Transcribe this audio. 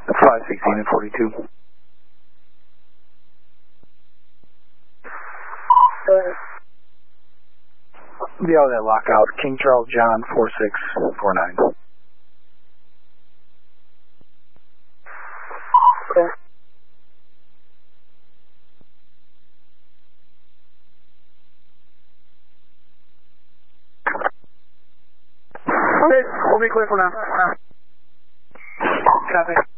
516 and 42. Be out of that lockout. King Charles John 4649. Okay. Okay, we'll be clear for now. Copy.